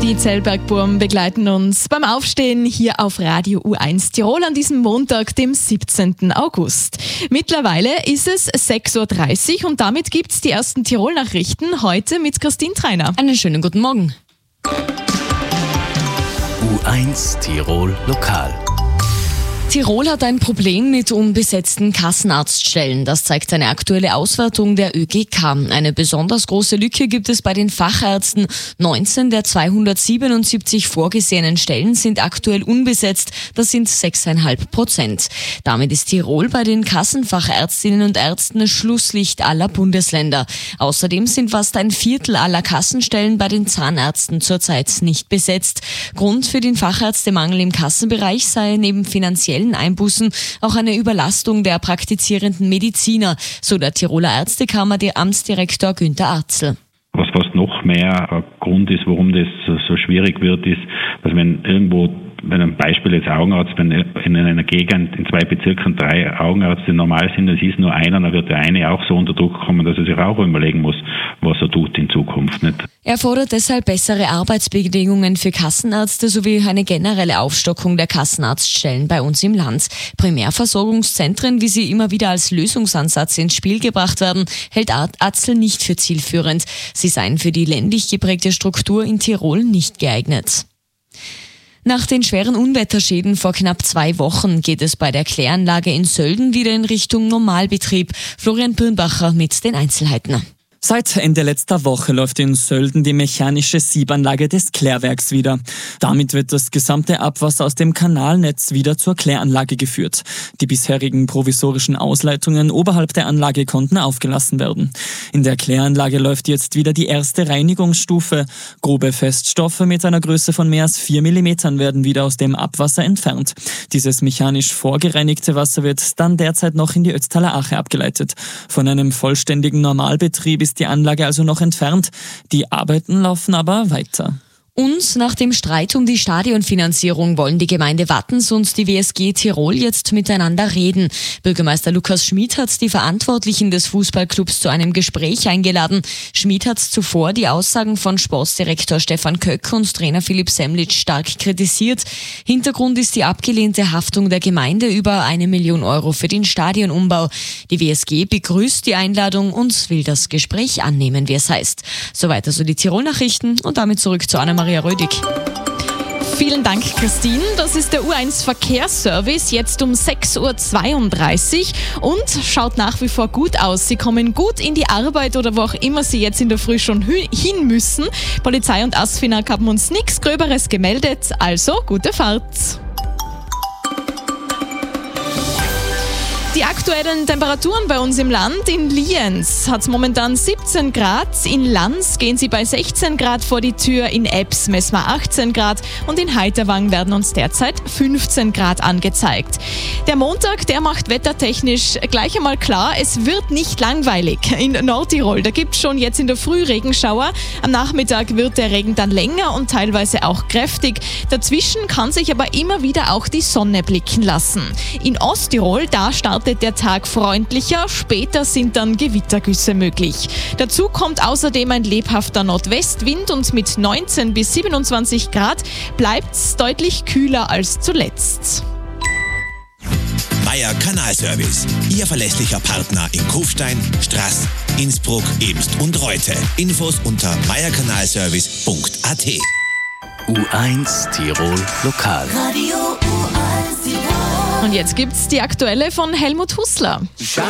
Die Zellbergburm begleiten uns beim Aufstehen hier auf Radio U1 Tirol an diesem Montag, dem 17. August. Mittlerweile ist es 6.30 Uhr und damit gibt es die ersten Tirol-Nachrichten heute mit Christine Treiner. Einen schönen guten Morgen. U1 Tirol Lokal. Tirol hat ein Problem mit unbesetzten Kassenarztstellen. Das zeigt eine aktuelle Auswertung der ÖGK. Eine besonders große Lücke gibt es bei den Fachärzten. 19 der 277 vorgesehenen Stellen sind aktuell unbesetzt. Das sind 6,5%. Damit ist Tirol bei den Kassenfachärztinnen und Ärzten Schlusslicht aller Bundesländer. Außerdem sind fast ein Viertel aller Kassenstellen bei den Zahnärzten zurzeit nicht besetzt. Grund für den Fachärztemangel im Kassenbereich sei neben finanziellen Einbußen auch eine Überlastung der praktizierenden Mediziner, so der Tiroler Ärztekammer, der Amtsdirektor Günther Arzl. Was fast noch mehr ein Grund ist, warum das so schwierig wird, ist, dass wenn irgendwo, wenn ein Beispiel jetzt Augenarzt, wenn in einer Gegend in 2 Bezirken 3 Augenärzte normal sind, es ist nur einer, dann wird der eine auch so unter Druck kommen, dass er sich auch überlegen muss, was er tut in Zukunft. Nicht? Er fordert deshalb bessere Arbeitsbedingungen für Kassenärzte sowie eine generelle Aufstockung der Kassenarztstellen bei uns im Land. Primärversorgungszentren, wie sie immer wieder als Lösungsansatz ins Spiel gebracht werden, hält Arzl nicht für zielführend. Sie seien für die ländlich geprägte Struktur in Tirol nicht geeignet. Nach den schweren Unwetterschäden vor knapp 2 Wochen geht es bei der Kläranlage in Sölden wieder in Richtung Normalbetrieb. Florian Birnbacher mit den Einzelheiten. Seit Ende letzter Woche läuft in Sölden die mechanische Siebanlage des Klärwerks wieder. Damit wird das gesamte Abwasser aus dem Kanalnetz wieder zur Kläranlage geführt. Die bisherigen provisorischen Ausleitungen oberhalb der Anlage konnten aufgelassen werden. In der Kläranlage läuft jetzt wieder die erste Reinigungsstufe. Grobe Feststoffe mit einer Größe von mehr als 4 mm werden wieder aus dem Abwasser entfernt. Dieses mechanisch vorgereinigte Wasser wird dann derzeit noch in die Ötztaler Ache abgeleitet. Von einem vollständigen Normalbetrieb ist die Anlage also noch entfernt. Die Arbeiten laufen aber weiter. Und nach dem Streit um die Stadionfinanzierung wollen die Gemeinde Wattens und die WSG Tirol jetzt miteinander reden. Bürgermeister Lukas Schmid hat die Verantwortlichen des Fußballclubs zu einem Gespräch eingeladen. Schmid hat zuvor die Aussagen von Sportdirektor Stefan Köck und Trainer Philipp Semlitsch stark kritisiert. Hintergrund ist die abgelehnte Haftung der Gemeinde über 1 Million Euro für den Stadionumbau. Die WSG begrüßt die Einladung und will das Gespräch annehmen, wie es heißt. Soweit also die Tirol-Nachrichten und damit zurück zu Anna-Maria Rödig. Vielen Dank, Christine. Das ist der U1 Verkehrsservice, jetzt um 6.32 Uhr und schaut nach wie vor gut aus. Sie kommen gut in die Arbeit oder wo auch immer Sie jetzt in der Früh schon hin müssen. Polizei und ASFINAG haben uns nichts Gröberes gemeldet, also gute Fahrt. Die aktuellen Temperaturen bei uns im Land: in Lienz hat es momentan 17 Grad, in Lanz gehen sie bei 16 Grad vor die Tür, in Ebbs messen wir 18 Grad und in Heiterwang werden uns derzeit 15 Grad angezeigt. Der Montag, der macht wettertechnisch gleich einmal klar, es wird nicht langweilig. In Nordtirol, da gibt es schon jetzt in der Früh Regenschauer, am Nachmittag wird der Regen dann länger und teilweise auch kräftig. Dazwischen kann sich aber immer wieder auch die Sonne blicken lassen. In Osttirol, da startet der Tag freundlicher, später sind dann Gewittergüsse möglich. Dazu kommt außerdem ein lebhafter Nordwestwind und mit 19 bis 27 Grad bleibt es deutlich kühler als zuletzt. Meier Kanalservice, Ihr verlässlicher Partner in Kufstein, Straß, Innsbruck, Ebst und Reute. Infos unter meierkanalservice.at. U1 Tirol Lokal. Und jetzt gibt's die aktuelle von Helmut Hußler.